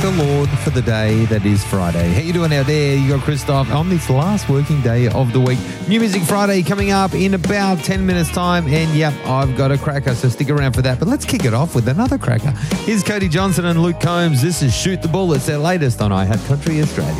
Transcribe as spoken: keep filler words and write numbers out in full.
the Lord for the day that is Friday. How you doing out there? You got Christoph on this last working day of the week. New Music Friday coming up in about ten minutes time. And yep, I've got a cracker, so stick around for that. But let's kick it off with another cracker. Here's Cody Johnson and Luke Combs. This is Shoot the Bull. It's their latest on iHeart Country Australia.